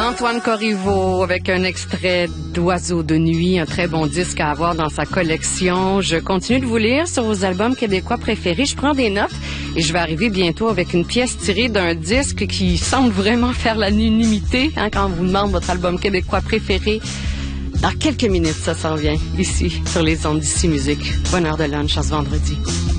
Antoine Corriveau avec un extrait d'Oiseaux de nuit, un très bon disque à avoir dans sa collection. Je continue de vous lire sur vos albums québécois préférés. Je prends des notes et je vais arriver bientôt avec une pièce tirée d'un disque qui semble vraiment faire l'unanimité quand on vous demande votre album québécois préféré. Dans quelques minutes, ça s'en vient ici sur les ondes d'Ici Musique. Bonne heure de lunch à ce vendredi.